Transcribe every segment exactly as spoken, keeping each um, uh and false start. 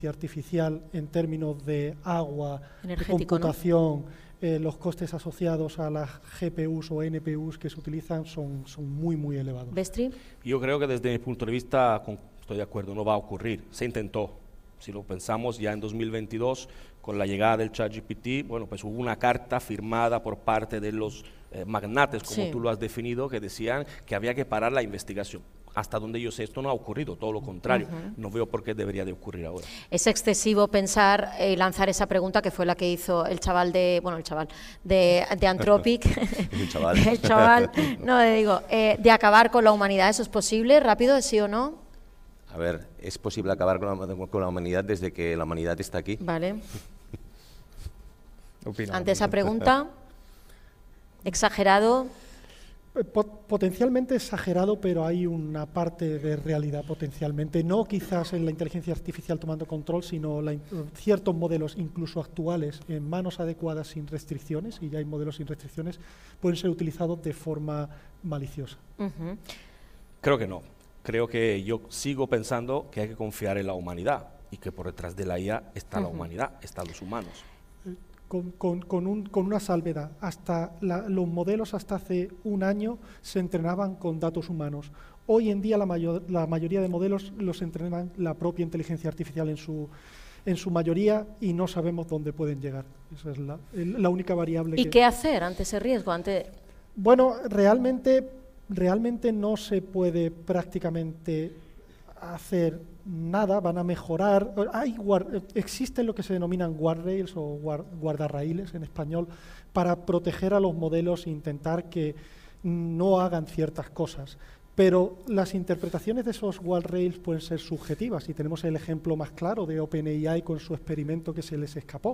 artificial en términos de agua, de computación, ¿no? eh, los costes asociados a las G P Us o N P Us que se utilizan son, son muy, muy elevados. ¿Bestri? Yo creo que desde mi punto de vista, con, estoy de acuerdo, no va a ocurrir. Se intentó. Si lo pensamos ya en dos mil veintidós, con la llegada del ChatGPT, bueno, pues hubo una carta firmada por parte de los eh, magnates, como sí. tú lo has definido, que decían que había que parar la investigación. Hasta donde yo sé, esto no ha ocurrido, todo lo contrario. Uh-huh. No veo por qué debería de ocurrir ahora. Es excesivo pensar y eh, lanzar esa pregunta, que fue la que hizo el chaval de, bueno, el chaval de, de Anthropic. el chaval. el chaval, no, le digo, eh, de acabar con la humanidad. ¿Eso es posible? ¿Rápido, sí o no? A ver, es posible acabar con la, con la humanidad desde que la humanidad está aquí. Vale. Opino. Ante esa pregunta, exagerado. Potencialmente exagerado, pero hay una parte de realidad potencialmente, no quizás en la inteligencia artificial tomando control, sino la, ciertos modelos incluso actuales en manos adecuadas sin restricciones, y ya hay modelos sin restricciones, pueden ser utilizados de forma maliciosa. Uh-huh. Creo que no. Creo que yo sigo pensando que hay que confiar en la humanidad y que por detrás de la I A está uh-huh. la humanidad, están los humanos. Con, con, con, un, con una salvedad. Hasta la, los modelos hasta hace un año se entrenaban con datos humanos. Hoy en día la, mayor, la mayoría de modelos los entrenan la propia inteligencia artificial en su, en su mayoría y no sabemos dónde pueden llegar. Esa es la, la única variable. ¿Y que... qué hacer ante ese riesgo? Ante... Bueno, realmente, realmente no se puede prácticamente hacer nada, van a mejorar. Hay guard, existen lo que se denominan guardrails o guard, guardarraíles en español para proteger a los modelos e intentar que no hagan ciertas cosas. Pero las interpretaciones de esos guardrails pueden ser subjetivas y tenemos el ejemplo más claro de OpenAI con su experimento que se les escapó.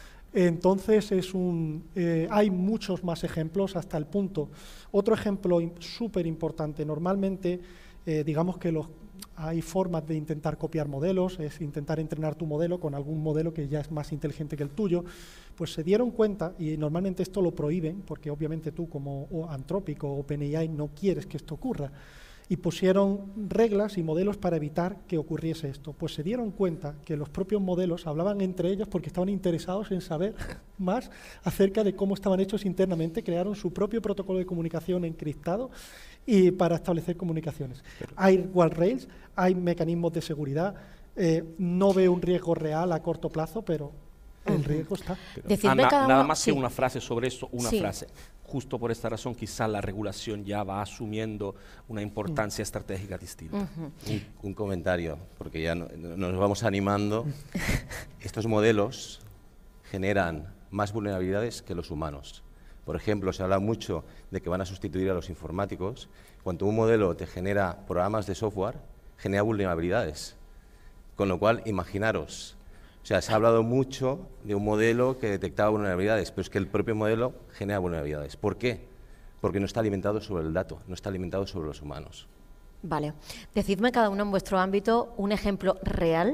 Entonces es un, eh, hay muchos más ejemplos hasta el punto. Otro ejemplo súper importante, normalmente eh, digamos que los hay formas de intentar copiar modelos, es intentar entrenar tu modelo con algún modelo que ya es más inteligente que el tuyo, pues se dieron cuenta, y normalmente esto lo prohíben, porque obviamente tú como Anthropic o OpenAI no quieres que esto ocurra, y pusieron reglas y modelos para evitar que ocurriese esto. Pues se dieron cuenta que los propios modelos hablaban entre ellos porque estaban interesados en saber más acerca de cómo estaban hechos internamente, crearon su propio protocolo de comunicación encriptado y para establecer comunicaciones. Pero hay guardrails, hay mecanismos de seguridad, eh, no veo un riesgo real a corto plazo, pero el uh-huh. riesgo está. Ana, cada nada uno, más sí. que una frase sobre esto, una sí. frase. Justo por esta razón, quizá la regulación ya va asumiendo una importancia uh-huh. estratégica distinta. Uh-huh. un, un comentario, porque ya no, nos vamos animando. Estos modelos generan más vulnerabilidades que los humanos. Por ejemplo, se habla mucho de que van a sustituir a los informáticos. Cuando un modelo te genera programas de software, genera vulnerabilidades. Con lo cual, imaginaros, o sea, se ha hablado mucho de un modelo que detectaba vulnerabilidades, pero es que el propio modelo genera vulnerabilidades. ¿Por qué? Porque no está alimentado sobre el dato, no está alimentado sobre los humanos. Vale. Decidme cada uno en vuestro ámbito un ejemplo real,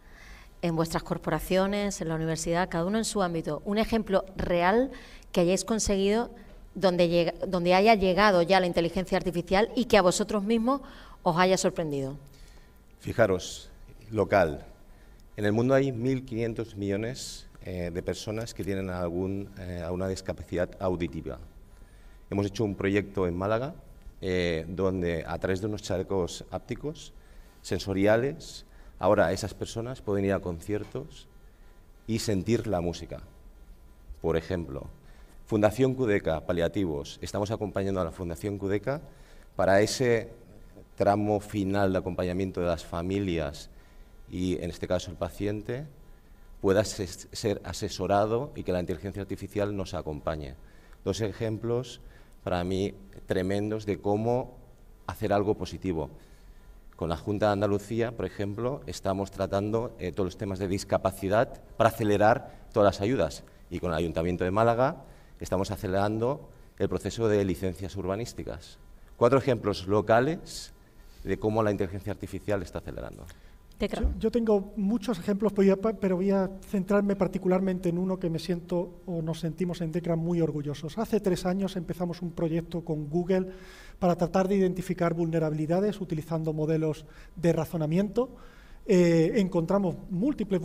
en vuestras corporaciones, en la universidad, cada uno en su ámbito, un ejemplo real que hayáis conseguido donde, llega, donde haya llegado ya la inteligencia artificial y que a vosotros mismos os haya sorprendido. Fijaros, local. En el mundo hay mil quinientos millones eh, de personas que tienen algún, eh, alguna discapacidad auditiva. Hemos hecho un proyecto en Málaga eh, donde a través de unos chalecos ápticos, sensoriales, ahora esas personas pueden ir a conciertos y sentir la música. Por ejemplo, Fundación Cudeca, paliativos. Estamos acompañando a la Fundación Cudeca para ese tramo final de acompañamiento de las familias y, en este caso, el paciente pueda ser asesorado y que la inteligencia artificial nos acompañe. Dos ejemplos para mí tremendos de cómo hacer algo positivo. Con la Junta de Andalucía, por ejemplo, estamos tratando eh, todos los temas de discapacidad para acelerar todas las ayudas. Y con el Ayuntamiento de Málaga estamos acelerando el proceso de licencias urbanísticas. Cuatro ejemplos locales de cómo la inteligencia artificial está acelerando. Yo, yo tengo muchos ejemplos, pero voy a centrarme particularmente en uno que me siento o nos sentimos en DECRA muy orgullosos. Hace tres años empezamos un proyecto con Google para tratar de identificar vulnerabilidades utilizando modelos de razonamiento eh, encontramos múltiples